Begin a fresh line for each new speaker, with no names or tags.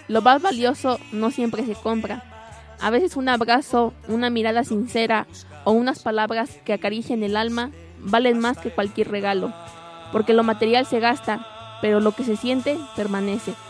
Lo más valioso no siempre se compra. A veces un abrazo, una mirada sincera o unas palabras que acarician el alma valen más que cualquier regalo, porque lo material se gasta, pero lo que se siente permanece.